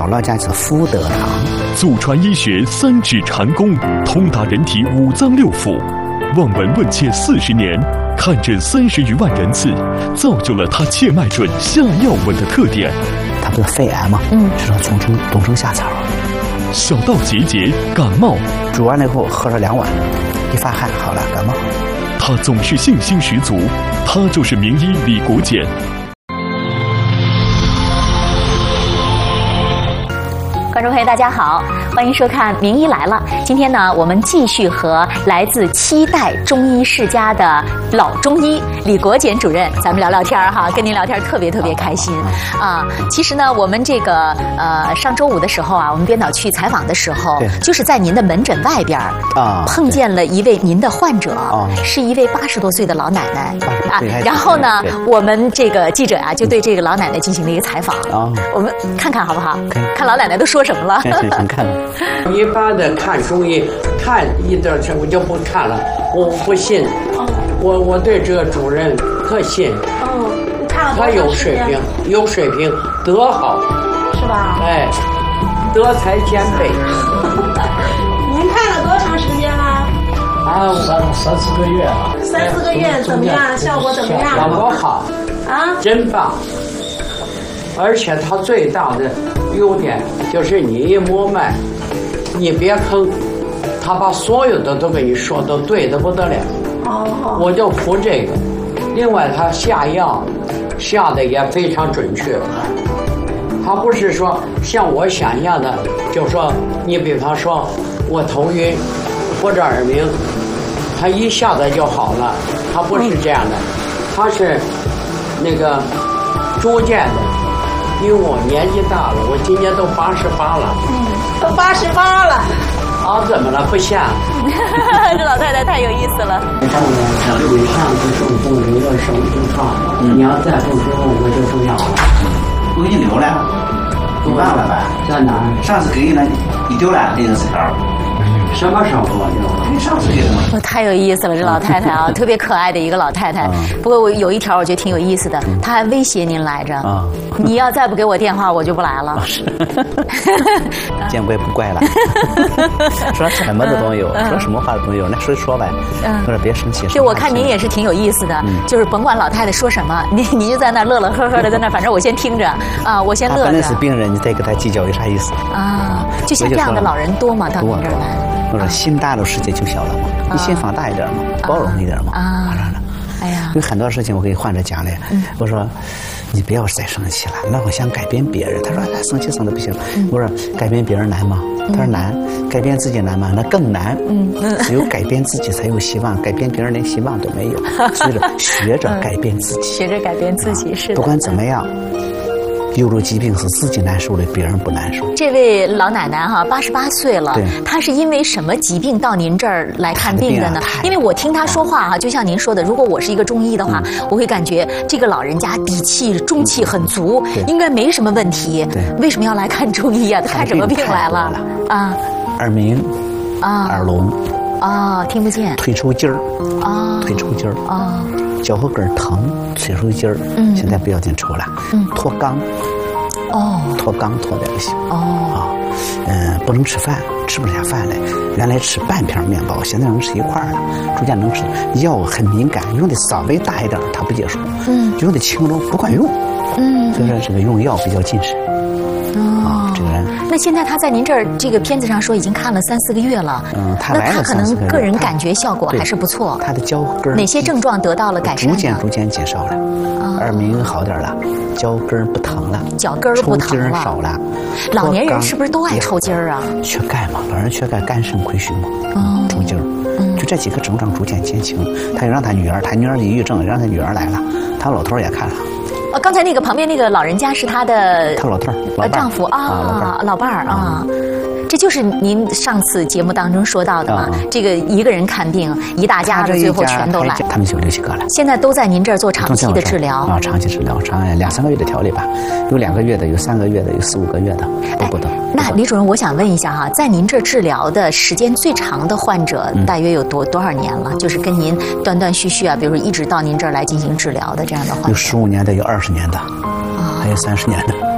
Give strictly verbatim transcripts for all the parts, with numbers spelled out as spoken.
姥姥家是福德堂。 祖传医学三指禅功，通达人体五脏六腑，望闻问切四十年，看诊三十余万人次，造就了他切脉准、下药稳的特点。 他不是肺癌吗？嗯，是说冬虫冬虫夏草。 小到结节、感冒， 煮完了以后喝上两碗，一发汗好了，感冒。 他总是信心十足，他就是名医李国简。 观众朋友，大家好，欢迎收看《名医来了》。今天呢，我们继续和来自七代中医世家的老中医李国简主任，咱们聊聊天哈，跟您聊天特别特别开心啊。其实呢，我们这个呃上周五的时候啊，我们编导去采访的时候，就是在您的门诊外边啊，碰见了一位您的患者，是一位八十多岁的老奶奶啊。然后呢，我们这个记者啊，就对这个老奶奶进行了一个采访啊，我们看看好不好？看老奶奶都说什么了？ 行行行，看看。 一般的看中医，看一段时间我就不看了，我不信。哦、我我对这个主任特信。 哦，你看了多他长时间？ 有水平，有水平，德好。 是吧？ 哎，德才兼备。 您看了多长时间了？ 啊， 三三四个月了。 三四个月怎么样？效果怎么样？ 效果好。 啊？ 真棒。而且他最大的优点就是你一摸脉，你别吭，他把所有的都跟你说都对的不得了。哦，我就服这个。另外他下药下的也非常准确，他不是说像我想象的，就说你比方说我头晕或者耳鸣，他一下子就好了，他不是这样的，他是那个逐渐的。因为我年纪大了，我今年都八十八了。 嗯，都八十八了。 啊，怎么了？不像。 这老太太太有意思了。 你上次中风留了手就创了，你要再不说我就中药了。 我给你留了，你忘了吧？ 在哪儿？ 上次给你了，你丢了那个纸条。 什么时候我丢？ 你上次给的吗？ 我太有意思了，这老太太啊，特别可爱的一个老太太。不过我有一条我觉得挺有意思的，她还威胁您来着啊，你要再不给我电话，我就不来了。 见怪不怪了，说什么的都有，说什么话的都有，那说说呗，或者别生气。 就我看您也是挺有意思的，就是甭管老太太说什么，你你就在那乐乐呵呵的在那，反正我先听着啊，我先乐着。 本来是病人，你再跟他计较有啥意思啊？就像这样的老人多吗？到您这儿来？ 我说心大了，世界就小了嘛。你心放大一点嘛，包容一点嘛。啊，哎呀，有很多事情我给患者讲了，我说你不要再生气了，那我想改变别人。他说他生气生的不行。我说改变别人难吗？他说难。改变自己难吗？那更难。嗯，只有改变自己才有希望，改变别人连希望都没有。所以说学着改变自己， 学着改变自己是的。 不管怎么样。有了疾病是自己难受的，别人不难受。 这位老奶奶哈，八十八岁了，她是因为什么疾病到您这儿来看病的呢？因为我听她说话哈，就像您说的，如果我是一个中医的话，我会感觉这个老人家底气、中气很足，应该没什么问题。为什么要来看中医啊？看什么病来了？啊， 耳鸣，啊，耳聋， 啊，听不见， 腿抽筋儿，啊，腿抽筋儿，啊。脚后跟疼，腿抽筋儿，嗯，现在不要紧抽了，嗯，脱肛，哦，脱肛脱的不行，哦，啊，嗯，不能吃饭，吃不下饭来，原来吃半片面包，现在能吃一块了，逐渐能吃。药很敏感，用的稍微大一点他不接受，嗯，用的轻柔不管用，嗯，所以说这个用药比较谨慎。哦，这个人。 那现在他在您这儿这个片子上说已经看了三四个月了， 嗯，他来了三四个月，那他可能个人感觉效果还是不错。 他的脚跟哪些症状得到了改善？ 逐渐逐渐减少了，耳鸣好点了，脚跟不疼了， 脚跟不疼了， 抽筋少了。 老年人是不是都爱抽筋儿啊？ 缺钙嘛，老人缺钙，肝肾亏虚嘛，嗯，抽筋儿。就这几个症状逐渐减轻，他又让他女儿，他女儿抑郁症，让他女儿来了，他老头也看了。 呃，刚才那个旁边那个老人家是他的他老头呃丈夫啊，老伴儿啊，这就是您上次节目当中说到的嘛，这个一个人看病，一大家子最后全都来， 他们就六七个了。 现在都在您这儿做长期的治疗啊，长期治疗，长两三个月的调理吧，有两个月的，有三个月的，有四五个月的，都不等。 那李主任，我想问一下哈，在您这儿治疗的时间最长的患者大约有多多少年了？就是跟您断断续续啊，比如说一直到您这儿来进行治疗的这样的患者， 有十五年的，有二十年的，还有三十年的。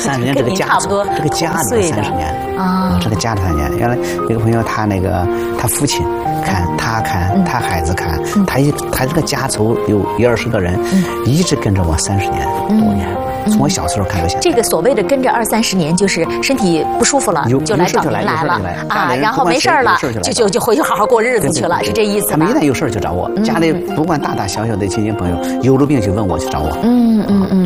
三十年这个家族，这个家里三十年啊，这个家里三十年。原来有个朋友，他那个他父亲看，他看，他孩子看，他一他这个家族有一二十个人，一直跟着我三十年多年。从我小时候看到现在， 这个所谓的跟着二三十年，就是身体不舒服了，就来找您来了啊，然后没事了，就就就回去好好过日子去了，是这意思吧？ 他们一旦有事就找我，家里不管大大小小的亲戚朋友有了病就问我去找我。嗯嗯嗯。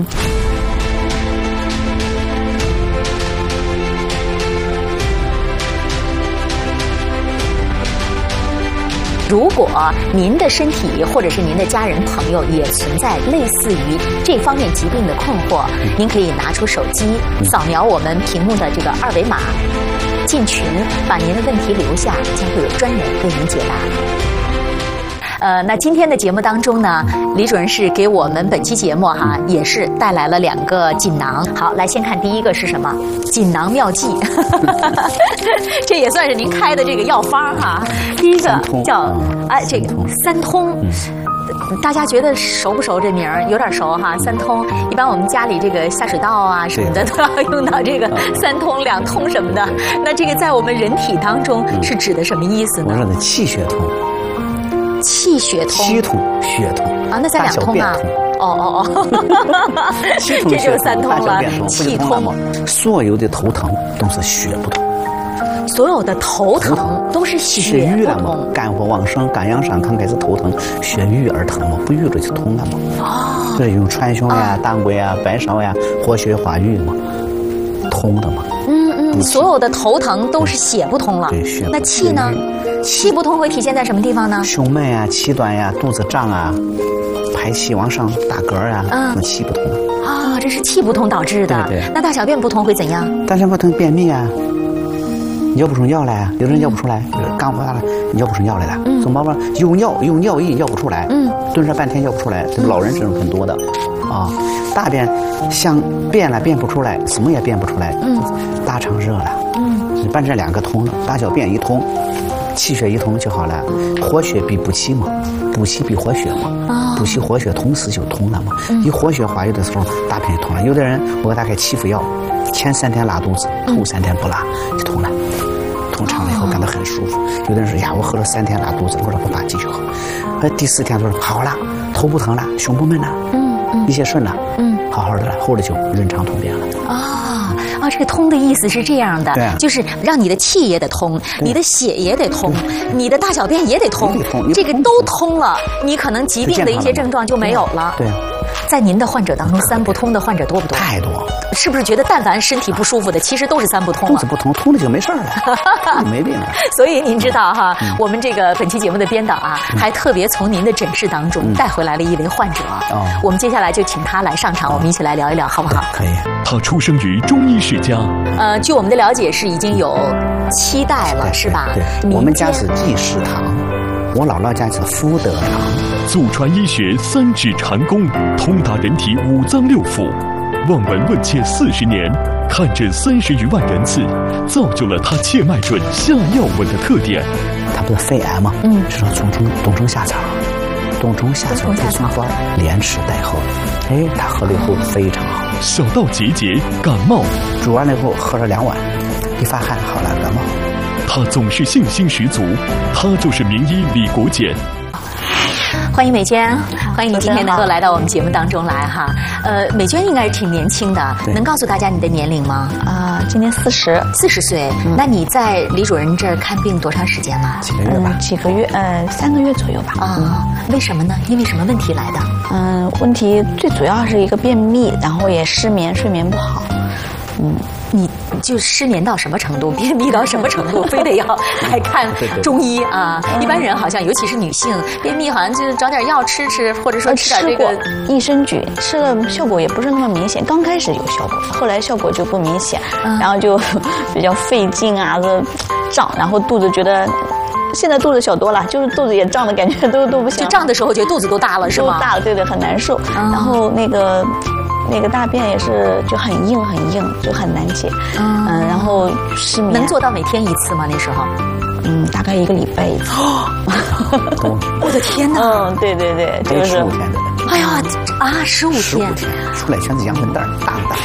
如果您的身体或者是您的家人朋友也存在类似于这方面疾病的困惑，您可以拿出手机扫描我们屏幕的这个二维码，进群把您的问题留下，将会有专人为您解答。呃，那今天的节目当中呢，李主任是给我们本期节目哈，也是带来了两个锦囊。好，来先看第一个是什么？锦囊妙计，这也算是您开的这个药方哈。第一个叫哎，这个三通。大家觉得熟不熟这名儿？有点熟哈，三通。一般我们家里这个下水道啊什么的都要用到这个三通、两通什么的。那这个在我们人体当中是指的什么意思呢？ 我说的气血通。 气血通， 气通，血通啊，那才两通啊！哦哦哦， 气通， 这就是三通了。气通， 所有的头疼都是血不通， 所有的头疼都是血瘀了嘛，肝火旺盛，肝阳上亢开始头疼，血瘀而疼嘛，不瘀了就通了嘛。哦，对，用川芎呀、当归呀、白芍呀，活血化瘀嘛，通的嘛。 嗯嗯，所有的头疼都是血不通了。 对，血。 那气呢？气不通会体现在什么地方呢？ 胸闷啊，气短呀，肚子胀啊，排气往上打嗝啊，那气不通啊，这是气不通导致的。 对对。 那大小便不通会怎样？ 大小便不通便秘啊，尿不出尿来啊，有的人尿不出来，刚发了尿不出尿来了，怎么办？有尿有尿意尿不出来，嗯，蹲上半天尿不出来，这个老人这种很多的，啊，大便想便了便不出来，什么也便不出来，嗯，大肠热了，嗯，把这两个通了，大小便一通。气血一通就好了，活血必补气嘛，补气必活血嘛，补气活血同时就通了嘛。一活血化瘀的时候，大便就通了。有的人我给他开七副药，前三天拉肚子，后三天不拉就通了，通畅了以后感到很舒服。有的人说呀，我喝了三天拉肚子，我说不怕，继续喝。呃，第四天说好了，头不疼了，胸不闷了，嗯嗯，一切顺了，嗯，好好的了，后来就润畅通便了。 啊啊，这个通的意思是这样的， 对， 就是让你的气也得通，你的血也得通，你的大小便也得通，这个都通了，你可能疾病的一些症状就没有了。 对， 在您的患者当中，三不通的患者多不多？ 太多。 是不是觉得但凡身体不舒服的，其实都是三不通？ 肚子不通，通了就没事了，没病了。 所以您知道哈，嗯、我们这个本期节目的编导啊，嗯、还特别从您的诊室当中带回来了一位患者。哦、嗯，我们接下来就请他来上场，我们一起来聊一聊，好不好？ 可以。 他出生于中医世家。 呃，据我们的了解是已经有七代了，是吧？ 对，我们家是济世堂，我姥姥家是福德堂。 祖传医学三指禅功，通达人体五脏六腑。望闻问切四十年，看诊三十余万人次，造就了他切脉准、下药稳的特点。 他不是肺癌吗？嗯，知道冬虫冬虫夏草，冬虫夏草配葱花，连吃带喝。哎，他喝了以后非常好。 小到结节、感冒， 煮完了以后喝了两碗，一发汗好了感冒。 他总是信心十足，他就是名医李国简。 欢迎美娟，欢迎你今天能够来到我们节目当中来哈。呃，美娟应该是挺年轻的，能告诉大家你的年龄吗？ 啊、呃，今年四十， 四十岁。嗯、那你在李主任这儿看病多长时间了？ 几个月吧？ 嗯、几个月，呃，三个月左右吧。 啊、嗯，为什么呢？因为什么问题来的？ 嗯，问题最主要是一个便秘，然后也失眠，睡眠不好。 嗯。你就失眠到什么程度，便秘到什么程度，非得要来看中医啊？一般人好像，尤其是女性，便秘好像就是找点药吃吃，或者说吃点这个益生菌，吃了效果也不是那么明显。刚开始有效果，后来效果就不明显，嗯、然后就比较费劲啊，这胀，然后肚子觉得。现在肚子小多了，就是肚子也胀的感觉都都不行。 就胀的时候觉得肚子都大了，是吗？ 都大了，对对，很难受。嗯、然后那个。那个大便也是就很硬很硬，就很难解。嗯，嗯然后失眠。 能做到每天一次吗？那时候？ 嗯，大概一个礼拜一次。 我的天哪！ 嗯，对对对，就是十五天的。 哎呀啊，十五天。 十五天出来全是羊粪蛋儿，大大。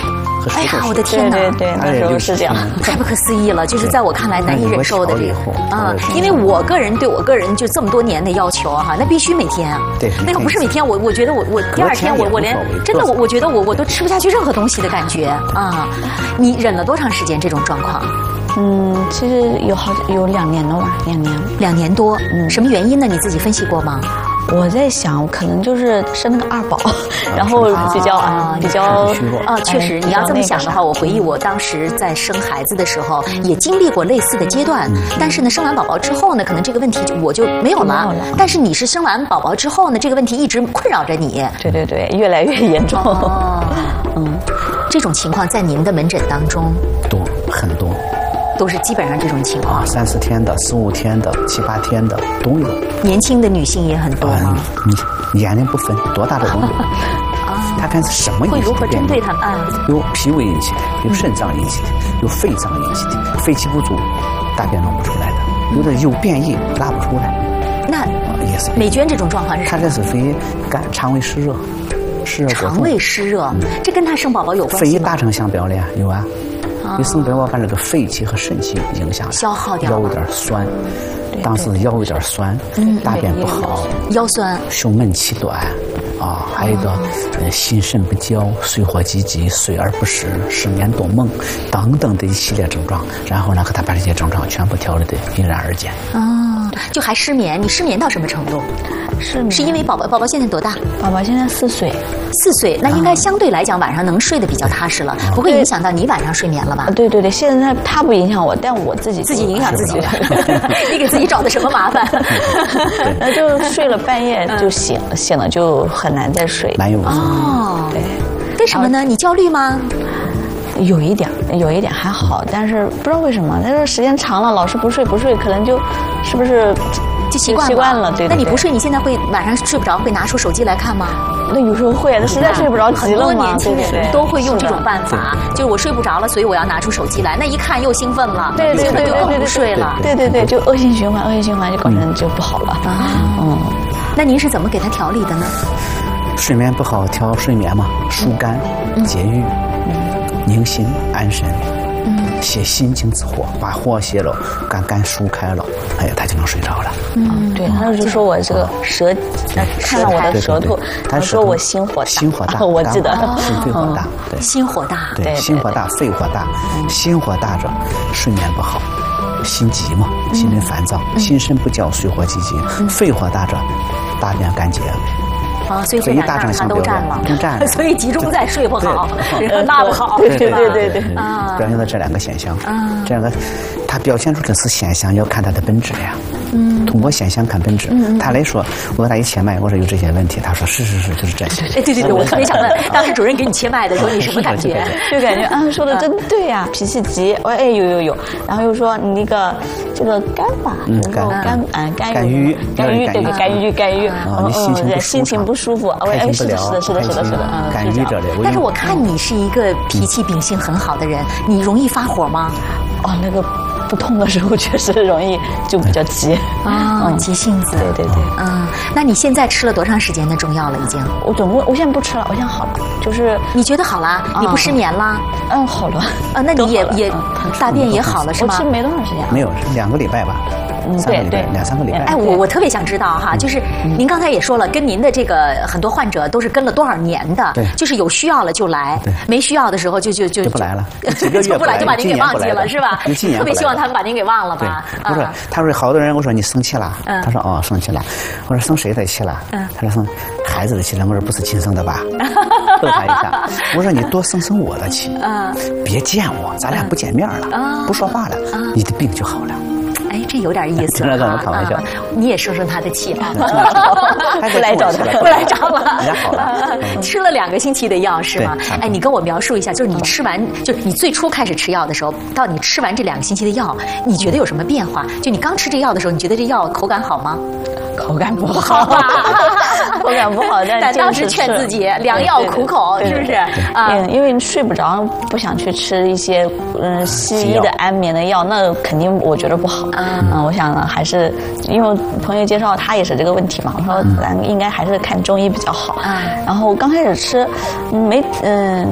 和石头似的。 哎呀，我的天哪！ 对对对，那时候是这样， 太不可思议了，就是在我看来难以忍受的这个啊，因为我个人对我个人就这么多年的要求哈，那必须每天。 对， 那要不是每天，我我觉得我我第二天我我连真的我我觉得我我都吃不下去任何东西的感觉啊！你忍了多长时间这种状况？ 嗯，其实有好有两年了吧，两年， 两年多。嗯，什么原因呢？你自己分析过吗？ 我在想，可能就是生了个二宝，然后比较啊比较啊，确实，你要这么想的话，我回忆我当时在生孩子的时候，也经历过类似的阶段。但是呢，生完宝宝之后呢，可能这个问题就我就没有了。但是你是生完宝宝之后呢，这个问题一直困扰着你。 对对对，越来越严重。哦， 嗯，这种情况在您的门诊当中多很多。 都是基本上这种情况， 三四天的、四五天的、七八天的都有。 年轻的女性也很多吗？ 你年龄不分，多大的都有。啊，他看是什么引起的？ 会如何针对他们？ 有脾胃引起的，有肾脏引起的，有肺脏引起的，肺气不足，大便弄不出来的，有的有便意拉不出来。 那也是。美娟这种状况是什么？ 他这是肺肝肠胃湿热，湿热过重。 肠胃湿热，这跟他生宝宝有关系吗？ 肺大成相表了呀，有啊。你生宝宝把这个肺气和肾气影响了， 消耗掉了， 腰有点酸，当时腰有点酸，大便不好， 腰酸， 胸闷气短，啊，还有一个呃心肾不交、水火积极、睡而不食、失眠多梦等等的一系列症状，然后呢，给他把这些症状全部调理的迎刃而解。 哦，就还失眠，你失眠到什么程度？ 失眠是因为宝宝宝宝现在多大？ 宝宝现在四岁。 四岁，那应该相对来讲晚上能睡得比较踏实了，不会影响到你晚上睡眠了吧？ 对对对，现在他不影响我，但我自己自己影响自己，你给自己找的什么麻烦？ 那就睡了半夜就醒，醒了就很难再睡。 难有哦，对，为什么呢？你焦虑吗？ 有一点，有一点还好，但是不知道为什么，但是时间长了，老是不睡不睡，可能就是不是就习惯了？ 习惯了，对。 那你不睡，你现在会晚上睡不着，会拿出手机来看吗？ 那有时候会，那实在睡不着急了嘛。 很多年轻人都会用这种办法，就是我睡不着了，所以我要拿出手机来，那一看又兴奋了， 对对对对对， 不睡了， 对对对，就恶性循环，恶性循环就搞成就不好了啊。 嗯，那您是怎么给他调理的呢？ 睡眠不好，调睡眠嘛，疏肝解郁，宁心安神。泄心经之火，把火泄了，肝肝疏开了，哎呀，他就能睡着了。 嗯，对，他就说我这个舌，看了我的舌头，他说我心火大， 心火大， 我记得， 心肺火大，对， 心火大， 对，心火大，肺火大，心火大者睡眠不好，心急嘛，心人烦躁，心神不交，水火积极，肺火大者大便干结。 啊，所以这两样他都占了， 都占了， 所以集中在睡不好，拉不好， 对对对对对啊， 表现了这两个现象。这两个，它表现出的是现象，要看它的本质呀。嗯，通过现象看本质。嗯，他来说，我给他一切脉，我说有这些问题，他说是是是，就是这些。 哎，对对对，我特别想问，当时主任给你切脉的时候，你什么感觉？ 就感觉啊，说的真对呀，脾气急，我哎有有有，然后又说你那个这个肝吧， 嗯，肝肝啊肝郁， 肝郁对对肝郁肝郁， 啊，你心情不心情不舒服，我哎是的是的是的是的是的， 肝郁这类。 但是我看你是一个脾气秉性很好的人，你容易发火吗？ 哦，那个。不痛的时候确实容易就比较急啊，嗯、急性子。 对对对， 嗯，那你现在吃了多长时间的中药了？已经？ 我总共我现在不吃了，我现在好了，就是你觉得好了？啊、你不失眠啦？ 嗯，好了。 啊，那你也也大便也好了是吗？ 我吃没多长时间， 没有两个礼拜吧。 嗯， 对对，两三个礼拜。 哎，我我特别想知道哈，就是您刚才也说了，跟您的这个很多患者都是跟了多少年的， 对， 就是有需要了就来，没需要的时候就就就就不来了， 就不来就把您给忘记了，是吧？特别希望他们把您给忘了吧。 我说，他说好多人，我说你生气了，他说哦生气了，我说生谁的气了？他说生孩子的气了，我说不是亲生的吧？逗他一下，我说你多生生我的气，别见我，咱俩不见面了，不说话了，你的病就好了。 哎，这有点意思啊！开玩笑， 你也生生他的气啊！ 不来找他， 不来找了。 人家好了， 吃了两个星期的药是吗？哎，你跟我描述一下，就是你吃完，就你最初开始吃药的时候，到你吃完这两个星期的药，你觉得有什么变化？就你刚吃这药的时候，你觉得这药口感好吗？ 口感不好，口感不好， 但当时劝自己良药苦口，是不是？ 啊，因为睡不着，不想去吃一些嗯西医的安眠的药，那肯定我觉得不好。嗯，我想呢，还是因为朋友介绍他也是这个问题嘛，我说咱应该还是看中医比较好。然后刚开始吃，没嗯。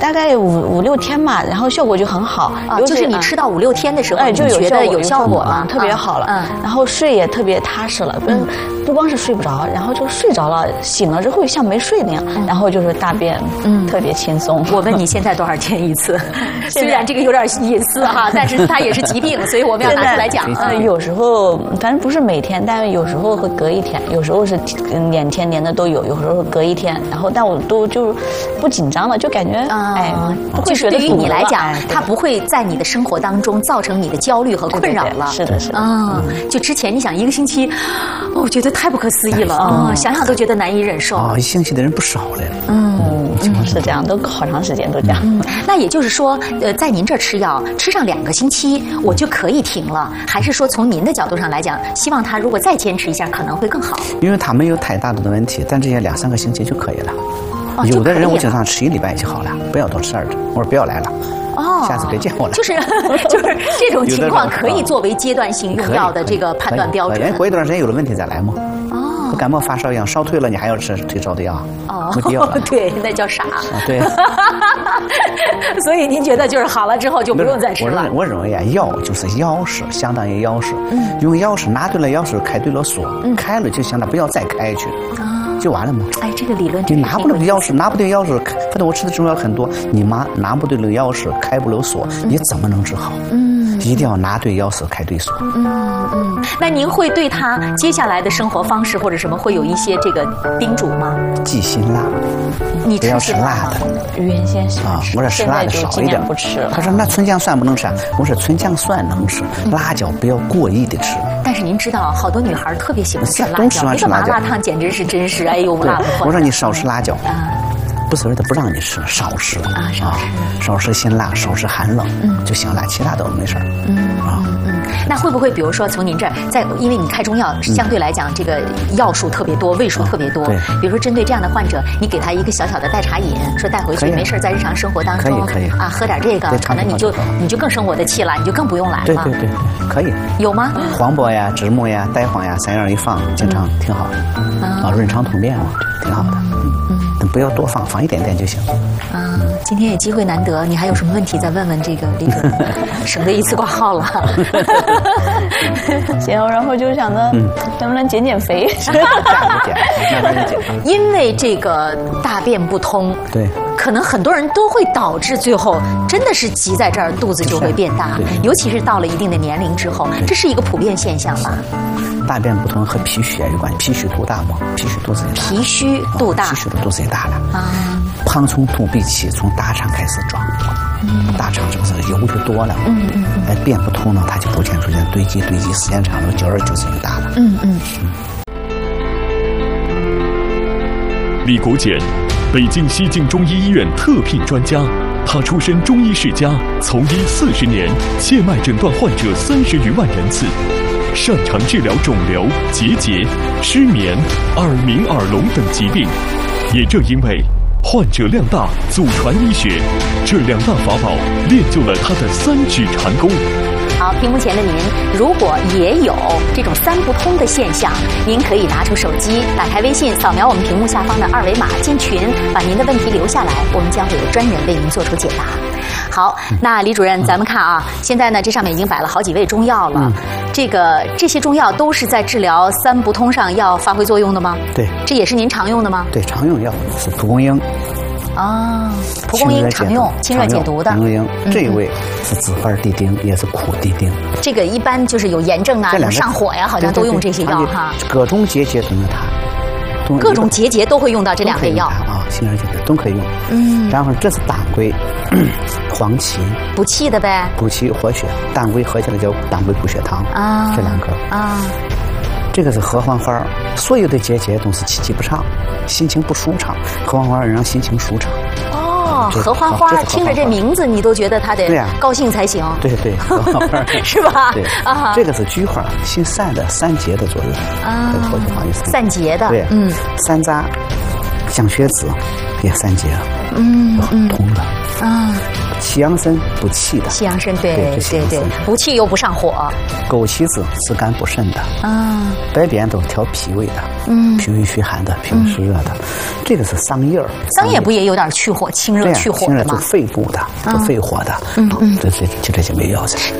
大概五五六天吧，然后效果就很好。 啊，就是你吃到五六天的时候， 哎，就觉得有效果了，特别好了。嗯，然后睡也特别踏实了。嗯，不光是睡不着，然后就睡着了，醒了之后像没睡那样。然后就是大便，嗯，特别轻松。 我问你现在多少天一次？虽然这个有点隐私哈，但是它也是疾病，所以我们要拿出来讲。 呃，有时候反正不是每天，但是有时候会隔一天，有时候是两天连的都有，有时候隔一天。然后但我都就不紧张了，就感觉哎， 就是对于你来讲，它不会在你的生活当中造成你的焦虑和困扰了。 是的，是的。 啊，就之前你想一个星期，我觉得太不可思议了啊，想想都觉得难以忍受。 啊，一星期的人不少了。 嗯。是这样，都好长时间都这样。 嗯，那也就是说，呃，在您这儿吃药吃上两个星期，我就可以停了，还是说从您的角度上来讲，希望他如果再坚持一下，可能会更好？ 因为他没有太大的问题，但这些两三个星期就可以了。哦、有的人我经常吃一礼拜就好了，不要多吃二的，我说不要来了。哦，下次别见我了。 就是就是这种情况可以作为阶段性用药的这个判断标准。 人过一段时间有了问题再来吗？和感冒发烧一样，烧退了你还要吃退烧的药？哦，没必要了。 对，那叫傻。 啊，对。 所以您觉得就是好了之后就不用再吃了？ 我我认为啊，药就是钥匙，相当于钥匙。嗯。用钥匙拿对了钥匙，开对了锁，嗯、开了就行了，不要再开去。啊。就完了吗？ 哎，这个理论你拿不了钥匙，拿不对钥匙，反正我吃的中药很多，你拿拿不对了钥匙，开不了锁，你怎么能治好？嗯。一定要拿对钥匙，开对锁。 嗯嗯，那您会对他接下来的生活方式或者什么会有一些这个叮嘱吗？ 忌辛辣， 你不要吃辣的。原先喜欢吃， 我说吃辣的少一点。 不吃了。 他说那春姜蒜不能吃，我说春姜蒜能吃，辣椒不要过亿的吃。 但是您知道，好多女孩特别喜欢吃辣椒，那个麻辣烫简直是真是哎呦辣不欢。 我说你少吃辣椒。啊。不是为了不让你吃，少吃啊，少吃，少吃辛辣，少吃寒冷，嗯，就行了，其他都没事儿。嗯啊， 嗯，那会不会比如说从您这儿，在因为你开中药相对来讲这个药数特别多，味数特别多，对，比如说针对这样的患者，你给他一个小小的代茶饮，说带回去没事在日常生活当中可以可以啊，喝点这个，可能你就你就更生我的气了，你就更不用来了。 对对对，可以。 有吗？ 黄柏呀、栀木呀、呆黄呀，三样一放，经常挺好啊，润肠通便嘛，挺好的。嗯。不要多放，放一点点就行。 啊，今天也机会难得，你还有什么问题再问问这个李主任，省得一次挂号了。 行，然后就想着能不能减减肥。 因为这个大便不通， 对， 可能很多人都会导致最后真的是急在这儿，肚子就会变大，尤其是到了一定的年龄之后，这是一个普遍现象吧。 大便不通和脾虚有关，脾虚肚大嘛，脾虚肚子也大。 脾虚肚大， 脾虚的肚子也大了啊。膀从肚闭气，从大肠开始装，嗯、大肠这个是油就多了，嗯嗯，哎，便不通呢，它就逐渐逐渐堆积堆积，时间长了，久而久之就大了。嗯嗯嗯。 李国简，北京西京中医医院特聘专家，他出身中医世家，从医四十年，切脉诊断患者三十余万人次。擅长治疗肿瘤、结节、失眠、耳鸣、耳聋等疾病。也正因为患者量大，祖传医学，这两大法宝练就了他的三指禅功。 好，屏幕前的您，如果也有这种三不通的现象，您可以拿出手机，打开微信，扫描我们屏幕下方的二维码进群，把您的问题留下来，我们将会有专人为您做出解答。好，那李主任，咱们看啊，现在呢，这上面已经摆了好几味中药了。嗯、这个这些中药都是在治疗三不通上要发挥作用的吗？ 对， 这也是您常用的吗？ 对，常用药是蒲公英。 啊，蒲公英常用，清热解毒的。 蒲公英这一味是紫花地丁，也是苦地丁。 这个一般就是有炎症啊、上火呀，好像都用这些药哈。 各种结节都用它。 各种结节都会用到这两味药啊，清热解毒都可以用。嗯，然后这是当归、黄芪， 补气的呗。 补气活血，当归合起来叫当归补血汤啊，这两个啊。这个是合欢花，所有的结节都是气机不畅，心情不舒畅，合欢花让心情舒畅。 哦，合欢花听着这名字，你都觉得它得高兴才行。 对对，合欢花是吧？ 对啊，这个是菊花，心散的散结的作用啊， 散结的。 对，嗯，山楂、降血脂也散结，嗯嗯，通的啊。 西洋参不气的， 西洋参对对对对，不气又不上火。 枸杞子滋肝补肾的，啊，白边都调脾胃的，嗯，脾胃虚寒的，脾胃湿热的，这个是桑叶儿。 桑叶不也有点去火、清热、去火的吗？ 清热就肺部的，就肺火的，嗯嗯，这这就这些没药材。